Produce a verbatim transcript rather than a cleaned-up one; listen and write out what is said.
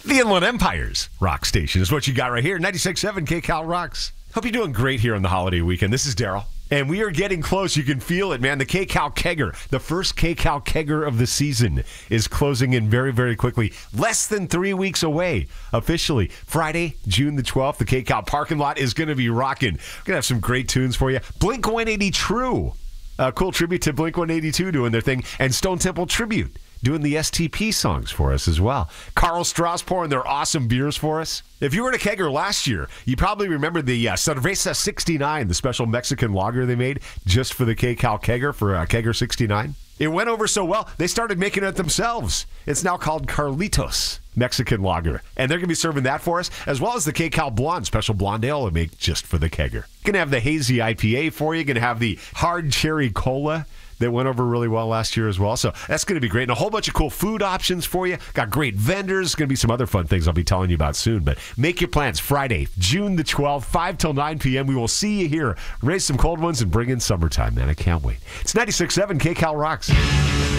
The Inland Empire's rock station is what you got right here. ninety-six point seven K-Cal Rocks. Hope you're doing great here on the holiday weekend. This is Daryl. And we are getting close. You can feel it, man. The K-Cal Kegger, the first K-Cal Kegger of the season, is closing in very, very quickly. Less than three weeks away, officially. Friday, June the twelfth, the K-Cal parking lot is going to be rocking. We're going to have some great tunes for you. Blink one eighty True. A cool tribute to Blink one eighty-two doing their thing. And Stone Temple Tribute doing the S T P songs for us as well. Carl Strauss pouring their awesome beers for us. If you were at a kegger last year, you probably remember the uh, Cerveza sixty-nine, the special Mexican lager they made just for the K-Cal Kegger, for uh, Kegger sixty-nine. It went over so well, they started making it themselves. It's now called Carlitos Mexican Lager. And they're going to be serving that for us, as well as the K-Cal Blonde, special blonde ale they make just for the kegger. You're going to have the hazy I P A for you. You're going to have the hard cherry cola that went over really well last year as well. So that's going to be great. And a whole bunch of cool food options for you. Got great vendors. Going to be some other fun things I'll be telling you about soon. But make your plans. Friday, June the twelfth, five till nine p.m. We will see you here. Raise some cold ones and bring in summertime, man. I can't wait. It's ninety-six point seven K-Cal Rocks.